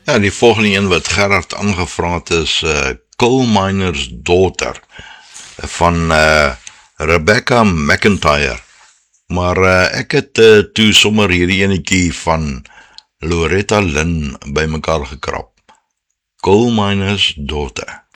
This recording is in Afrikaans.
Ja, die volgende een wat Gerard aangevra het is Coal Miner's Daughter van Rebecca McIntyre. Maar ek het toe sommer hierdie enetjie van Loretta Lynn by mekaar gekrap. Coal Miner's Daughter.